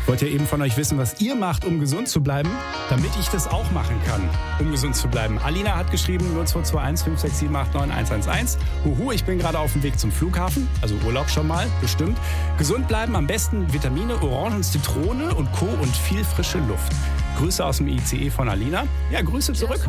Wollt ihr eben von euch wissen, was ihr macht, um gesund zu bleiben, damit ich das auch machen kann, um gesund zu bleiben? Alina hat geschrieben 0221 567 89 111. Huhu, ich bin gerade auf dem Weg zum Flughafen, also Urlaub schon mal, bestimmt. Gesund bleiben, am besten Vitamine, Orangen, Zitrone und Co. und viel frische Luft. Grüße aus dem ICE von Alina. Ja, Grüße zurück.